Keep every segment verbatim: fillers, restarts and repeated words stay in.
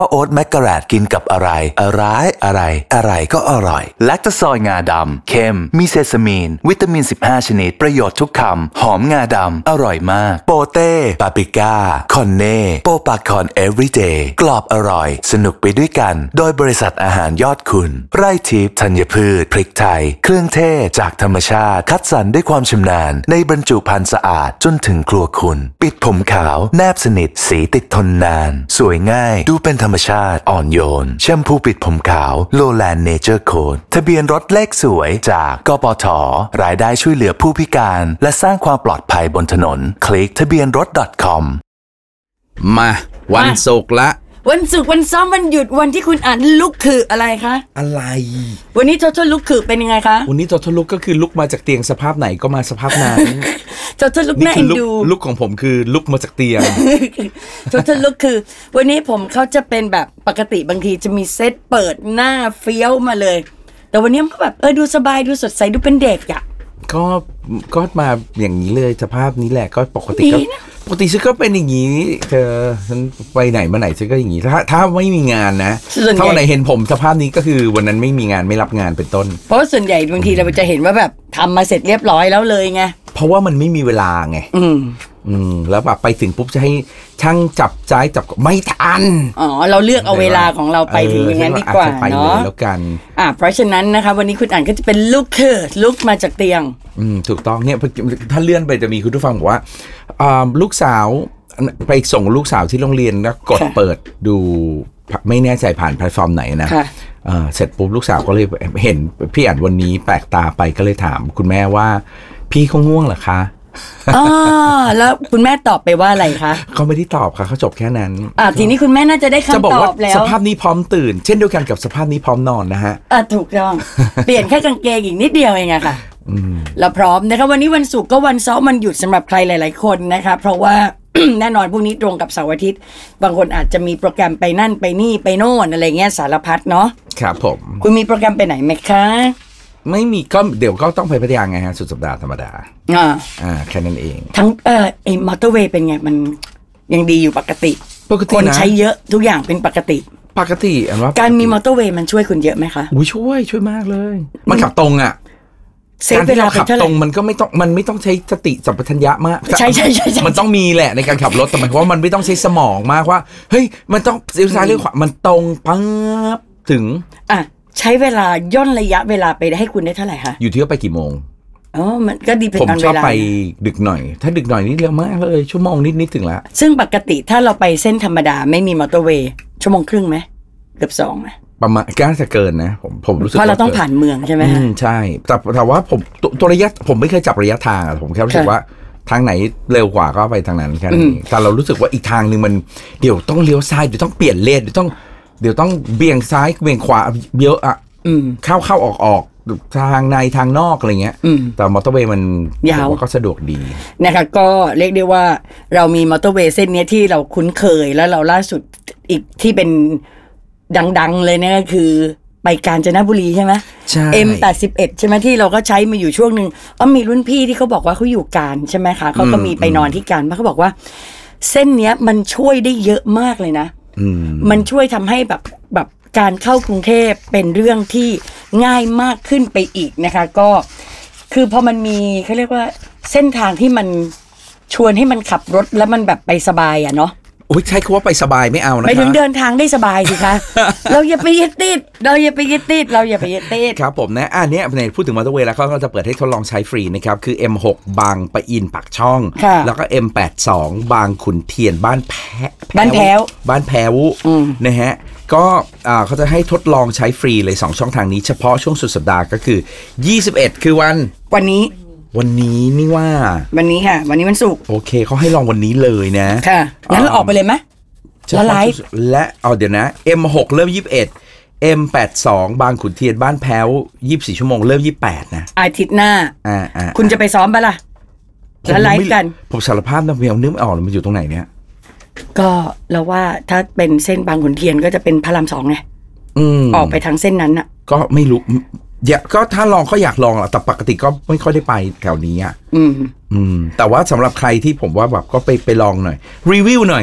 โอ๊ตแมกกะแรดกินกับอะไรอะไรอะไรอะไรก็อร่อยแลคโตซอยงาดำเค็มมีเซซามีนวิตามินสิบห้าชนิดประโยชน์ทุกคำหอมงาดำอร่อยมากโปเต้ปาปริก้าคอนเน่โปปาคอนเอฟวีเดย์กรอบอร่อยสนุกไปด้วยกันโดยบริษัทอาหารยอดคุณไร่ทิพย์ธัญพืชพริกไทยเครื่องเทศจากธรรมชาติคัดสรรด้วยความชำนาญในบรรจุภัณฑ์สะอาดจนถึงครัวคุณปิดผมขาวแนบสนิทสีติดทนนานสวยง่ายดูเป็นธรรมชาติอ่อนโยนแชมพูปิดผมขาวโลแลนด์เนเจอร์โค้ดทะเบียนรถเลขสวยจากกปท.รายได้ช่วยเหลือผู้พิการและสร้างความปลอดภัยบนถนนคลิกทะเบียนรถ .com มาวันศุกร์ละวันศุกร์วันซ้อมวันหยุดวันที่คุณอ่านลุกคืออะไรคะอะไรวันนี้โททลุกคือเป็นยังไงคะวันนี้โททลุกก็คือลุกมาจากเตียงสภาพไหนก็มาสภาพนั้นโททลุกน่าเอ็นดูลุกของผมคือลุกมาจากเตียงโททลุกคือวันนี้ผมเขาจะเป็นแบบปกติบางทีจะมีเซตเปิดหน้าเฟี้ยวมาเลยแต่วันนี้มันก็แบบเออดูสบายดูสดใสดูเป็นเด็กอะก็ก็มาอย่างนี้เลยสภาพนี้แหละก็ปกติก็ปกติฉันก็เป็นอย่างนี้เธอฉันไปไหนมาไหนฉันก็อย่างนี้ถ้าถ้าไม่มีงานนะถ้าวันไหนเห็นผมสภาพนี้ก็คือวันนั้นไม่มีงานไม่รับงานเป็นต้นเพราะส่วนใหญ่บางทีเราจะเห็นว่าแบบทำมาเสร็จเรียบร้อยแล้วเลยไงเพราะว่ามันไม่มีเวลาไงอืมอืมแล้วแบบไปถึงปุ๊บจะให้ช่างจับใจจับไม่ทันอ๋อเราเลือกเอาเวลาของเราไปถึงอย่างนั้นดีกว่าเนาะแล้วกันอ่าเพราะฉะนั้นนะคะวันนี้คุณอ่านก็จะเป็นลุกคือลุกมาจากเตียงอืมถูกต้องเนี่ยถ้าเลื่อนไปจะมีคุณผู้ฟังบอกว่าอ่าลูกสาวไปส่งลูกสาวที่โรงเรียนแล้วกดเปิดดูไม่แน่ใจผ่านแพลตฟอร์มไหนนะเสร็จปุ๊บลูกสาวก็เลยเห็นพี่อ่านวันนี้แปลกตาไปก็เลยถามคุณแม่ว่าพี่เขาง่วงเหรอคะอ๋อแล้วคุณแม่ตอบไปว่าอะไรคะเขาไม่ได้ตอบค่ะเขาจบแค่นั้นอ่าทีนี้คุณแม่น่าจะได้คำตอบแล้วสภาพนี้พร้อมตื่นเช่นเดียวกันกับสภาพนี้พร้อมนอนนะฮะอ่าถูกต้องเปลี่ยนแค่กางเกงอีกนิดเดียวเองอะค่ะเราพร้อมนะคะวันนี้วันศุกร์ก็วันซ้อมมันหยุดสำหรับใครหลายๆคนนะคะเพราะว่า แน่นอนพรุ่งนี้ตรงกับเสาร์อาทิตย์บางคนอาจจะมีโปรแกรมไปนั่นไปนี่ไปโน่นอะไรเงี้ยสารพัดเนาะครับผมคุณมีโปรแกรมไปไหนไหมคะไม่มีก็เดี๋ยวก็ต้องไปพัทยาไงฮะสุดสัปดาห์ธรรมดาอ่าอ่าแค่นั้นเองทั้งเอ่อไอ้มอเตอร์เวย์เป็นไงมันยังดีอยู่ปกติปกติคนใช้เยอะทุกอย่างเป็นปกติปกติอันว่าการมีมอเตอร์เวย์มันช่วยคุณเยอะไหมคะอุ้ยช่วยช่วยมากเลยมันขับตรงอ่ะการที่เราขับตรงมันก็ไม่ต้องมันไม่ต้องใช้สติสัมปชัญญะมากใช่ใช่ใช่มันต้องมีแหละในการขับรถแต่หมายความว่ามันไม่ต้องใช้สมองมากว่าเฮ้ยมันต้องเลี้ยวซ้ายเลี้ยวขวามันตรงปั๊บถึงอ่ะใช้เวลาย่นระยะเวลาไปให้คุณได้เท่าไหร่คะอยู่ที่ว่าไปกี่โมงอ๋อมันก็ดีเป็นตามเวลาผมชอบไปดึกหน่อยถ้าดึกหน่อยนี่เร็วมากเลยชั่วโมงนิดๆถึงแล้วซึ่งปกติถ้าเราไปเส้นธรรมดาไม่มีมอเตอร์เวย์ชั่วโมงครึ่งไหมเกือบสองไหมประมาณก้าจะเกินนะผมผมรู้สึกเพราะเราต้องผ่านเมืองใช่ไหมอืมใช่แต่แต่ว่าผมตัวระยะผมไม่เคยจับระยะทางอะผมแค่รู้สึกว่าทางไหนเร็วกว่าก็ไปทางนั้นแค่นั้นแต่เรารู้สึกว่าอีกทางนึงมันเดี๋ยวต้องเลี้ยวซ้ายเดี๋ยวต้องเปลี่ยนเลนเดี๋ยวต้องเดี๋ยวต้องเบี่ยงซ้ายเบี่ยงขวาเยอะอะเข้าเข้าออกออกทางในทางนอกอะไรเงี้ยแต่มอเตอร์เวย์มันยาวก็สะดวกดีนะคะก็เรียกได้ว่าเรามีมอเตอร์เวย์เส้นนี้ที่เราคุ้นเคยแล้วเราล่าสุดอีกที่เป็นดังๆเลยเนี่ยก็คือไปกาญจนบุรีใช่ไหมใช่เอ็ม แปดสิบเอ็ด ใช่ไหมที่เราก็ใช้มาอยู่ช่วงนึงอ๋อมีรุ่นพี่ที่เขาบอกว่าเขาอยู่กาญใช่ไหมคะเขาก็มีไปนอนที่กาญเขาบอกว่าเส้นเนี้ยมันช่วยได้เยอะมากเลยนะมันช่วยทำให้แบบแบบการเข้ากรุงเทพเป็นเรื่องที่ง่ายมากขึ้นไปอีกนะคะก็คือพอมันมีเขาเรียกว่าเส้นทางที่มันชวนให้มันขับรถแล้วมันแบบไปสบายอ่ะเนาะโอ้ยใช้คำว่าไปสบายไม่เอานะคะไปถึงเดินทางได้สบายสิคะ เราอย่าไปยึดติดเราอย่าไปยึดติดเราอย่าไปยึดติดครับผมนะอันนี้ในพูดถึงมอเตอร์เวย์แล้วเขาก็จะเปิดให้ทดลองใช้ฟรีนะครับคือ เอ็ม หก บางปะอินปากช่องแล้วก็ เอ็ม แปดสิบสอง บางขุนเทียนบ้านแพ้บ้านแพ้วบ้านแพ้วนะฮะก็เขาจะให้ทดลองใช้ฟรีเลยสองช่องทางนี้เฉพาะช่วงสุดสัปดาห์ก็คือยี่สิบเอ็ดคือวันวันนี้วันนี้นี่ว่าวันนี้ค่ะวันนี้วันศุกร์โอเคเขาให้ลองวันนี้เลยนะค่ะงั้นเราออกไปเลยไหมแล้วไลฟ์และเอาเดี๋ยวนะ เอ็ม หก เริ่มยี่สิบเอ็ด เอ็ม แปดสิบสอง บางขุนเทียนบ้านแพ้วยี่สิบสี่ชั่วโมงเริ่มยี่สิบแปดนะอาทิตย์หน้าอ่าๆคุณจะไปซ้อมปะล่ะแล้วไลฟ์กันผมสารภาพนะผมยังนึกไม่ออกเลยมันอยู่ตรงไหนเนี่ยก็เราว่าถ้าเป็นเส้นบางขุนเทียนก็จะเป็นพระรามสองไงออกไปทางเส้นนั้นอ่ะก็ไม่รู้อย่าก็ถ้าลองก็อยากลองแหละแต่ปกติก็ไม่ค่อยได้ไปแถวนี้อ่ะอืมอืมแต่ว่าสำหรับใครที่ผมว่าแบบก็ไปไปลองหน่อยรีวิวหน่อย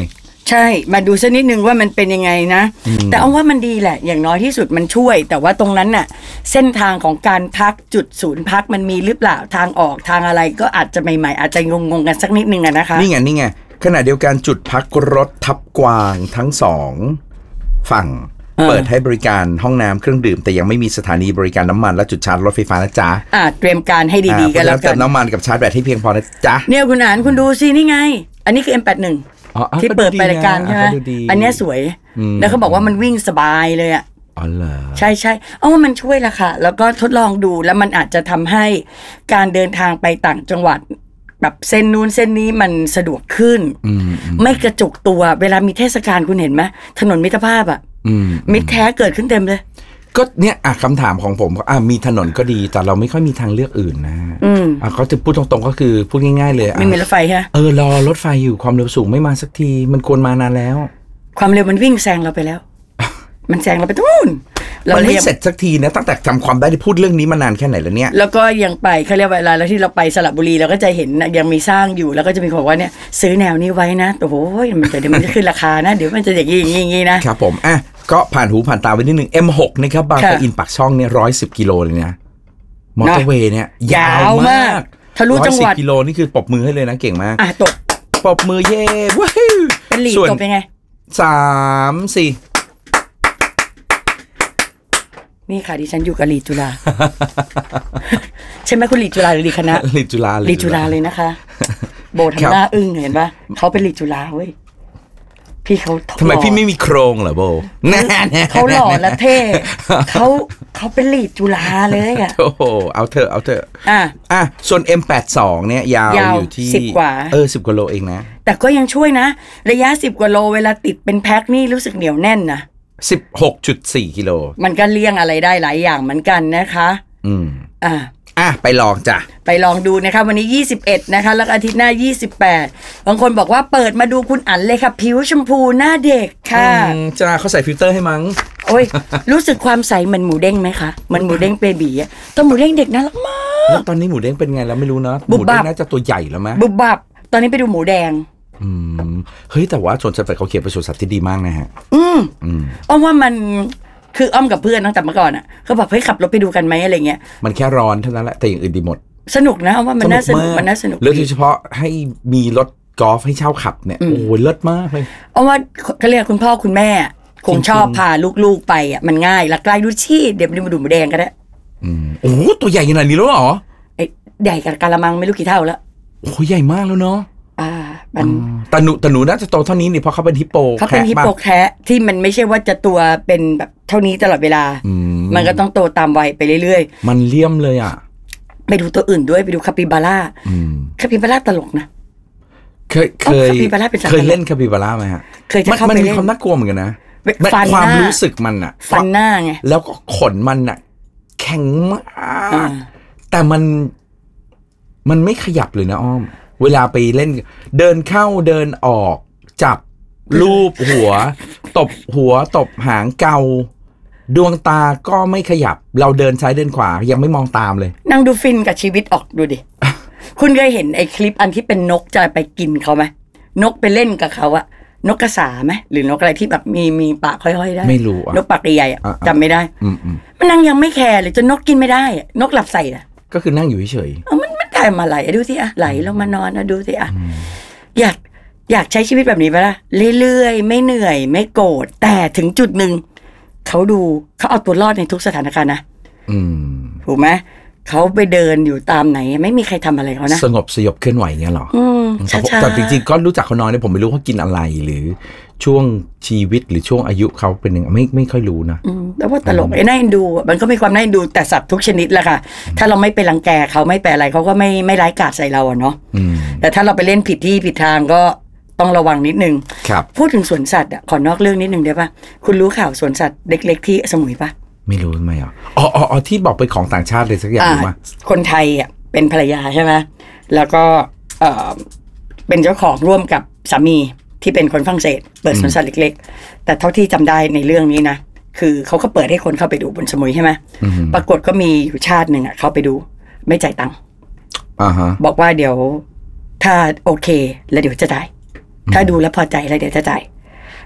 ใช่มาดูสักนิดนึงว่ามันเป็นยังไงนะแต่เอาว่ามันดีแหละอย่างน้อยที่สุดมันช่วยแต่ว่าตรงนั้นน่ะเส้นทางของการพักจุดศูนย์พักมันมีหรือเปล่าทางออกทางอะไรก็อาจจะใหม่ๆอาจจะงงๆกันสักนิดนึงอะนะคะนี่ไงนี่ไงขณะเดียวกันจุดพักรถทับกวางทั้งสองฝั่งเปิดให้บริการห้องน้ำเครื่องดื่มแต่ยังไม่มีสถานีบริการน้ำมันและจุดชาร์จรถไฟฟ้านะจ๊ะอ่าเตรียมการให้ดีๆกันแล้วกันเติมน้ำมันกับชาร์จแบตให้เพียงพอนะจ๊ะเนี่ยคุณอ่านคุณดูสินี่ไงอันนี้คือ เอ็ม แปดสิบเอ็ด ที่เปิดไปรายการใช่ไหมอันนี้สวยแล้วเขาบอกว่ามันวิ่งสบายเลยอ่ะอ๋อเหรอใช่ใช่เอาว่ามันช่วยละค่ะแล้วก็ทดลองดูแล้วมันอาจจะทำให้การเดินทางไปต่างจังหวัดแบบเส้นนู้นเส้นนี้มันสะดวกขึ้นไม่กระจุกตัวเวลามีเทศกาลคุณเห็นไหมถนนมิตรภาพอ่ะมิตรแท้เกิดขึ้นเต็มเลยก็เนี่ยอ่ะคำถามของผมอ่ะมีถนนก็ดีแต่เราไม่ค่อยมีทางเลือกอื่นนะอ่ะเขาจะพูดตรงๆก็คือพูดง่ายๆเลยไม่มีรถไฟใช่เออรอรถไฟอยู่ความเร็วสูงไม่มาสักทีมันควรมานานแล้วความเร็วมันวิ่งแซงเราไปแล้วมันแซงเราไปทุนมันไม่เสร็จสักทีนะตั้งแต่จำความได้ที่พูดเรื่องนี้มานานแค่ไหนแล้วเนี่ยแล้วก็ยังไปเขาเรียกว่าเวลาแล้วที่เราไปสระบุรีเราก็จะเห็นยังมีสร้างอยู่แล้วก็จะมีคนว่าเนี่ยซื้อแนวนี้ไว้นะโอ้โหมันจะเดี๋ยวมันจะขึ้นราคานะเดี๋ยวมันจะอย่างนี้อย่างนี้นะครับผมอ่ะก็ผ่านหูผ่านตาไปนิดนึง เอ็ม หก นะครับบางปะอินปากช่องเนี่ยร้อยสิบกิโลเลยนะมอเตอร์เวย์เนี่ยยาวมากทะลุจังหวัดกิโลนี่คือปรบมือให้เลยนะเก่งมากอ่ะตบปรบมือเย่ว้าวเป็นหลีดตบเป็นไงสามสี่นี่ค่ะดิฉันอยู่กับลีจุฬาใช่ไหมคุณลีจุฬาหรือลีคณะลีจุฬาลีจุฬาเลยนะคะโบทำหน้าอึ้งเห็นปะเขาเป็นลีจุฬาเว้ยพี่เขาทำไมพี่ไม่มีโครงเหรอโบเขาหล่อและเท่เขาเขาเป็นลีจุฬาเลยอ่ะโอ้โหเอาเถอะเอาเถอะอ่ะอ่ะส่วน เอ็ม แปดสิบสอง เนี่ยยาวอยู่ที่สิบกว่าเออสิบกว่าโลเองนะแต่ก็ยังช่วยนะระยะสิบกว่าโลเวลาติดเป็นแพ็คนี่รู้สึกเหนียวแน่นนะสิบหกจุดสี่ กิโลมันก็เลี่ยงอะไรได้หลายอย่างเหมือนกันนะคะอืมอ่าอ่ะไปลองจ้ะไปลองดูนะคะวันนี้ยี่สิบเอ็ดนะคะแล้วอาทิตย์หน้ายี่สิบแปดบางคนบอกว่าเปิดมาดูคุณอั๋นเลยค่ะผิวชมพูหน้าเด็กค่ะจ้าเขาใส่ฟิลเตอร์ให้มั้งโอ้ยรู้สึกความใสเหมือนหมูเด้งไหมคะเหมือนหมูเด้งเบบีอ่ะตัวหมูเด้งเด็กน่ารักมากแล้วตอนนี้หมูเด้งเป็นไงแล้วไม่รู้นะหมูเด้งน่าจะตัวใหญ่แล้วมั้ยบุบบับตอนนี้ไปดูหมูแดงอืมเฮ้ยแต่ว่าสวนสัตว์เขาเขียนเป็นสวนสัตว์ที่ดีมากนะฮะอืมอืมอ้อมว่ามันคืออ้อมกับเพื่อนตั้งแต่เมื่อก่อนอ่ะเขาบอกเฮ้ยขับรถไปดูกันไหมอะไรเงี้ยมันแค่ร้อนเท่านั้นแหละแต่อย่างอื่นดีหมดสนุกนะอ้อมว่ามันน่าสนุกมันน่าสนุกแล้วโดยเฉพาะให้มีรถกอล์ฟให้เช่าขับเนี่ยโอ้ยเลิศมากเลยอ้อมว่าเขาเรียกคุณพ่อคุณแม่คงชอบพาลูกๆไปอ่ะมันง่ายและใกล้ดูชีเดี๋ยวมาดูหมูแดงก็ได้อืมโอ้ตัวใหญ่ขนาดนี้แล้วเหรอไอ้ใหญ่กับกะละมังไม่รู้กี่เท่าแล้วโอ้ยใหญ่มากแล้วเนาะอ่ามันแต่หนูแต่หนูน่าจะโตเท่านี้นี่เพราะเขาเป็นฮิปโปเขาเป็นฮิปโปแคะที่มันไม่ใช่ว่าจะตัวเป็นแบบเท่านี้ตลอดเวลามันก็ต้องโตตามวัยไปเรื่อยๆมันเลี่ยมเลยอ่ะไปดูตัวอื่นด้วยไปดูคาปิบาร่าคาปิบาร่าตลกนะเคยเคยเคยเล่นคาปิบาร่าไหมฮะเคยจะเข้าไปเล่นมันมีความน่ากลัวเหมือนกันนะความรู้สึกมันอ่ะฟันหน้าไงแล้วก็ขนมันอ่ะแข็งมากแต่มันมันไม่ขยับเลยนะอ้อมเวลาไปเล่นเดินเข้าเดินออกจับลูบหัวตบหัวตบหางเกาดวงตาก็ไม่ขยับเราเดินซ้ายเดินขวายังไม่มองตามเลยนั่งดูฟินกับชีวิตออกดูดิ คุณเคยเห็นไอ้คลิปอันที่เป็นนกจะไปกินเขาไหมนกไปเล่นกับเขาอะนกกระสาไหมหรือนกอะไรที่แบบมีมีปากค่อยๆได้ไม่รู้อะนกปากใหญ่อะจำไม่ได้มันนั่งยังไม่แคร์เลยจนนกกินไม่ได้นกหลับใส่อะก็คือนั่งอยู่เฉยๆมันมันได้มาไหลดูสิอะไหลลงมานอนนะดูสิอะอยากอยากใช้ชีวิตแบบนี้ไปละเรื่อยๆไม่เหนื่อยไม่โกรธแต่ถึงจุดหนึ่งเขาดูเขาเอาตัวรอดในทุกสถานการณ์นะถูกไหมเขาไปเดินอยู่ตามไหนไม่มีใครทำอะไรเขานะสงบสยบเคลื่อนไหวเงี้ยหรอแต่จริงๆก็รู้จักเขาน้อยเนี่ยผมไม่รู้เขากินอะไรหรือช่วงชีวิตหรือช่วงอายุเขาเป็นยังไม่ไม่ค่อยรู้นะแต่ว่าตลกไอ้น่าเอ็นดูมันก็มีความน่าเอ็นดูแต่สัตว์ทุกชนิดแหละค่ะถ้าเราไม่ไปรังแกเขาไม่ไปอะไรเขาก็ไม่ไม่ร้ายกาจใส่เราอะเนาะแต่ถ้าเราไปเล่นผิดที่ผิดทางก็ต้องระวังนิดนึงพูดถึงสวนสัตว์อ่ะขอนอกเรื่องนิดนึงได้ป่ะคุณรู้ข่าวสวนสัตว์เล็กๆที่สมุยป่ะไม่รู้ทำไมอ่ะอ๋ออ๋อที่บอกเป็นของต่างชาติเลยสักอย่างรู้ป่ะคนไทยอ่ะเป็นภรรยาใช่ไหมแล้วก็เออเป็นเจ้าของร่วมกับสามีที่เป็นคนฝรั่งเศสเปิดสวนสัตว์เล็กๆแต่เท่าที่จำได้ในเรื่องนี้นะคือเขาก็เปิดให้คนเข้าไปดูบนสมุยใช่ไหมปรากฏก็มีอยู่ชาติหนึ่งอ่ะเข้าไปดูไม่จ่ายตังค์บอกว่าเดี๋ยวถ้าโอเคแล้วเดี๋ยวจะจ่ายถ้าดูแล้วพอใจแล้วเดี๋ยวจะจ่าย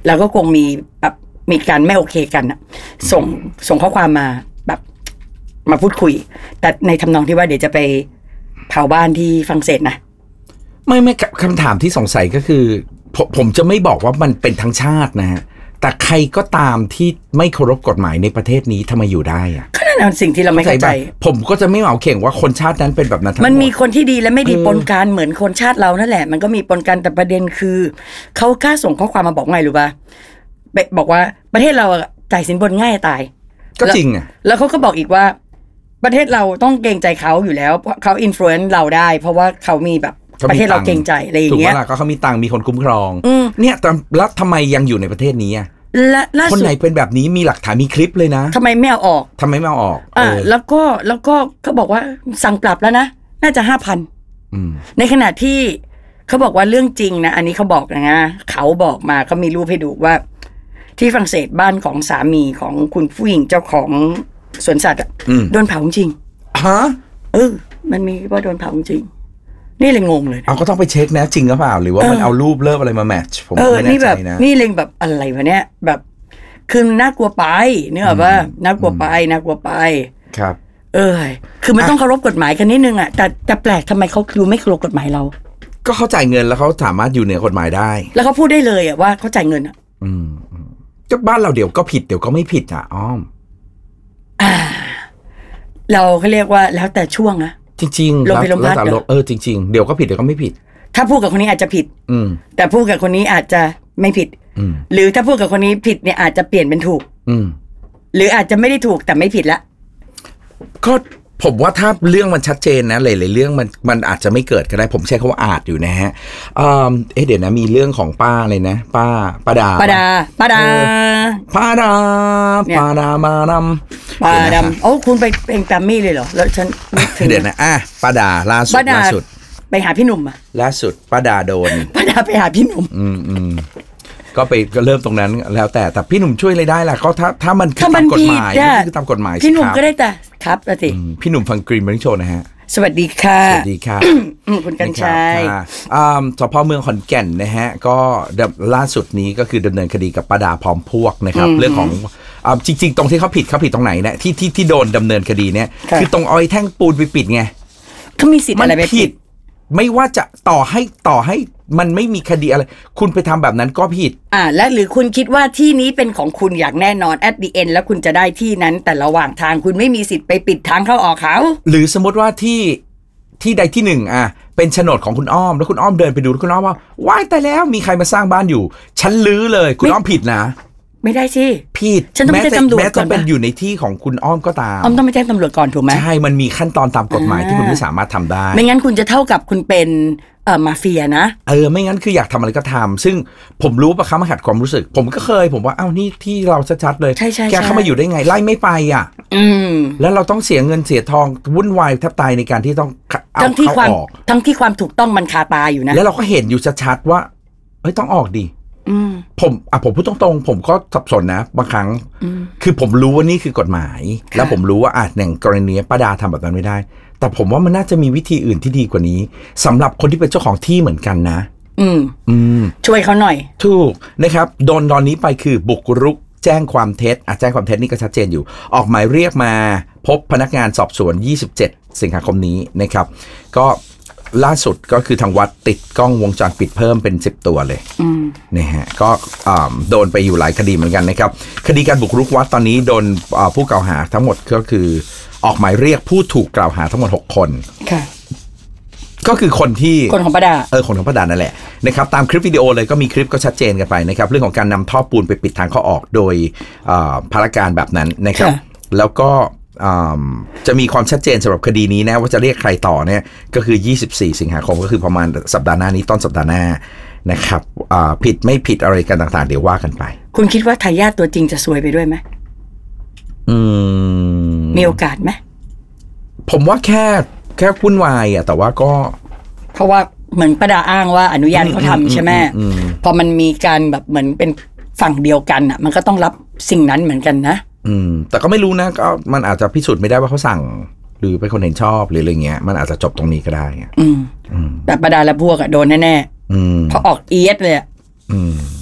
แล้วก็คงมีแบบมีการไม่โอเคกันอะส่งส่งข้อความมาแบบมาพูดคุยแต่ในทำนองที่ว่าเดี๋ยวจะไปเผาบ้านที่ฝรั่งเศสนะไม่ไม่คำถามที่สงสัยก็คือผมผมจะไม่บอกว่ามันเป็นทั้งชาตินะฮะแต่ใครก็ตามที่ไม่เคารพกฎหมายในประเทศนี้ทำไมอยู่ได้อะก็นั่นเป็นสิ่งที่เราไม่เข้าใจผมก็จะไม่เหมาเข่งว่าคนชาตินั้นเป็นแบบนั้นทั้งหมดมันมีคนที่ดีและไม่ดีปนกันเหมือนคนชาติเรานั่นแหละมันก็มีปนกันแต่ประเด็นคือเขากล้าส่งข้อความมาบอกไงรู้ป่ะบอกว่าประเทศเราจ่ายสินบนง่ายตายก็จริงอ่ะแล้วเขาก็บอกอีกว่าประเทศเราต้องเกรงใจเขาอยู่แล้วเพราะเขาอิมโฟเรนซ์เราได้เพราะว่าเขามีแบบประเทศเราเกรงใจอะไรอย่างเงี้ยถูกป่ะล่ะเขามีตังค์มีคนคุ้มครองเนี่ยแต่แล้วทำไมยังอยู่ในประเทศนี้อ่ะคนไหนเป็นแบบนี้มีหลักฐานมีคลิปเลยนะทำไมไม่เอาออกทำไมไม่เอาออกอ่าแล้วก็แล้วก็เขาบอกว่าสั่งปรับแล้วนะน่าจะห้าพันในขณะที่เขาบอกว่าเรื่องจริงนะอันนี้เขาบอกนะเขาบอกมาเขามีรูปให้ดูว่าที่ฝรั่งเศสบ้านของสามีของคุณผู้หญิงเจ้าของสวนสัตว์อ่ะโดนเผาจริงฮะเออมันมีว่าโดนเผาจริงนี่เลยงงเลยเอาก็ต้องไปเช็คนะจริงหรือเปล่าหรือว่ามันเอารูปเลิฟอะไรมาแมทช์ผมไม่แน่ใจนะนี่เลยแบบอะไรวะเนี่ยแบบคือน่ากลัวไปเนื้อว่าน่ากลัวไปน่ากลัวไปครับเออคือมันต้องเคารพกฎหมายกันนิดนึงอ่ะแต่แต่แปลกทำไมเขาดูไม่เคารพกฎหมายเราก็เขาจ่ายเงินแล้วเขาสามารถอยู่เหนือกฎหมายได้แล้วเขาพูดได้เลยอ่ะว่าเขาจ่ายเงินอ่ะอืมก็บ้านเราเดี๋ยวก็ผิดเดี๋ยวก็ไม่ผิดอ่ะอ้อมอ่าเราเขาเรียกว่าแล้วแต่ช่วงนะจริงๆลงไปลงพัดเออจริงๆเดี๋ยวก็ผิดเดี๋ยวก็ไม่ผิดถ้าพูดกับคนนี้อาจจะผิดอืมแต่พูดกับคนนี้อาจจะไม่ผิดอืมหรือถ้าพูดกับคนนี้ผิดเนี่ยอาจจะเปลี่ยนเป็นถูกอืมหรืออาจจะไม่ได้ถูกแต่ไม่ผิดละก็ผมว่าถ้าเรื่องมันชัดเจนนะหลายๆเรื่องมันมันอาจจะไม่เกิดก็ได้ผมใช้คำว่าอาจอยู่นะฮะเออเอ๊ะเดี๋ยวนะมีเรื่องของป้าเลยนะป้าป้าดาป้าดาป้าดาป้าดาป้าดามาดำป้าดำโอ้คุณไปเพลงแกรมมี่เลยเหรอแล้วฉันเดี๋ยวนะอ่ะป้าดาล่าสุดล่าสุดไปหาพี่หนุ่มอ่ะล่าสุดป้าดาโดนป้าดาไปหาพี่หนุ่มอืมอืมก็ไปก็เริ่มตรงนั้นแล้วแต่แต่พี่หนุ่มช่วยอะไรได้ล่ะก็ถ้าถ้ามันคือตามกฎหมายคือตามกฎหมายพี่หนุ่มก็ได้แต่ครับสิพี่หนุ่มฟังกรีนบังโชว์นะฮะสวัสดีค่ะสวัสดีค่ะคุณกัญชัยอ่าสพเมืองขอนแก่นนะฮะก็ล่าสุดนี้ก็คือดำเนินคดีกับป้าดาพร้อมพวกนะครับเรื่องของอ่าจริงๆตรงที่เขาผิดเขาผิดตรงไหนเนี่ยที่ที่ที่โดนดำเนินคดีเนี่ยคือตรงเอาไอ้แท่งปูนไปปิดไงเขามีสิทธิ์อะไรไปผิดไม่ว่าจะต่อให้ต่อให้มันไม่มีคดีอะไรคุณไปทำแบบนั้นก็ผิดอ่าและหรือคุณคิดว่าที่นี้เป็นของคุณอย่างแน่นอน at the end แล้วคุณจะได้ที่นั้นแต่ระหว่างทางคุณไม่มีสิทธิ์ไปปิดทางเข้าออกเขาหรือสมมติว่าที่ที่ใดที่หนึ่งอ่ะเป็นโฉนดของคุณอ้อมแล้วคุณอ้อมเดินไปดูแล้วคุณอ้อมว่าว้ายแต่แล้วมีใครมาสร้างบ้านอยู่ฉันลื้อเลยคุณอ้อมผิดนะไม่ได้สิผิดฉันต้องไปแจ้งตำรวจก่อนแม้จะเป็นอยู่ในที่ของคุณอ้อมก็ตามอ้อมต้องไปแจ้งตำรวจก่อนถูกไหมใช่มันมีขั้นตอนตามกฎหมายที่คุณไม่สามารถทำได้ไม่งั้นคุณจะเท่ากับคุณเป็นเอ่อมาเฟียนะเออไม่งั้นคืออยากทำอะไรก็ทำซึ่งผมรู้ปะคะมาขัดความรู้สึกผมก็เคยผมว่าอ้าวนี่ที่เราชัดๆเลยแกเข้ามาอยู่ได้ไงไล่ไม่ไปอ่ะอืมแล้วเราต้องเสียเงินเสียทองวุ่นวายแทบตายในการที่ต้องเอาเขาออกทั้งที่ความถูกต้องมันคาตาอยู่นะแล้วเราก็เห็นอยู่ชัดๆว่าเฮ้ยต้องออกดิผมอ่ะผมพูดตรงๆผมก็สับสนนะบางครั้งคือผมรู้ว่านี่คือกฎหมายแล้วผมรู้ว่าอาจอย่างกรณีป้าดาทำแบบนั้นไม่ได้แต่ผมว่ามันน่าจะมีวิธีอื่นที่ดีกว่านี้สำหรับคนที่เป็นเจ้าของที่เหมือนกันนะอืมอืมช่วยเขาหน่อยถูกนะครับโดนตอนนี้ไปคือบุกรุกแจ้งความเท็จอ่ะแจ้งความเท็จนี่ก็ชัดเจนอยู่ออกหมายเรียกมาพบพนักงานสอบสวนยี่สิบเจ็ดสิงหาคมนี้นะครับก็ล่าสุดก็คือทางวัดติดกล้องวงจรปิดเพิ่มเป็นสิบตัวเลยนะฮะก็โดนไปอยู่หลายคดีเหมือนกันนะครับคดีการบุกรุกวัดตอนนี้โดนผู้กล่าวหาทั้งหมดก็คือออกหมายเรียกผู้ถูกกล่าวหาทั้งหมดหกคนค่ะก็คือคนที่คนของป้าดาเออคนของป้าดานั่นแหละนะครับตามคลิปวิดีโอเลยก็มีคลิปก็ชัดเจนกันไปนะครับเรื่องของการนำท่อปูนไปปิดทางเข้าออกโดยภารการแบบนั้นนะครับแล้วก็จะมีความชัดเจนสำหรับคดีนี้นะว่าจะเรียกใครต่อเนี่ยก็คือยี่สิบสี่สิงหาคมก็คือประมาณสัปดาห์หน้านี้ต้นสัปดาห์หน้านะครับผิดไม่ผิดอะไรกันต่างๆเดี๋ยวว่ากันไปคุณคิดว่าทายาทตัวจริงจะซวยไปด้วยไหมอืมมีโอกาสไหมผมว่าแค่แค่วุ่นวายอ่ะแต่ว่าก็เพราะว่าเหมือนป้าดาอ้างว่าอนุญาตเขาทำใช่ไหมพอมันมีการแบบเหมือนเป็นฝั่งเดียวกันอ่ะมันก็ต้องรับสิ่งนั้นเหมือนกันนะอืมแต่ก็ไม่รู้นะก็มันอาจจะพิสูจน์ไม่ได้ว่าเขาสั่งหรือเป็นคนเห็นชอบหรืออะไรเงี้ยมันอาจจะจบตรงนี้ก็ได้อืมแต่ป้าดาและพวกอ่ะโดนแน่ๆเพราะออกเอียดเลยอ่ะ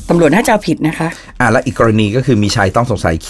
ตำรวจน่าจะเอาผิดนะคะอ่าแล้วอีกกรณีก็คือมีชายต้องสงสัย